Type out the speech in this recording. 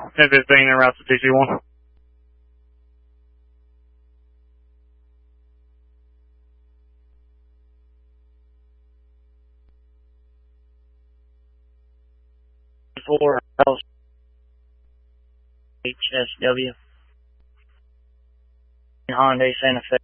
1015 en route to TC1. For HSW Hyundai Santa Fe.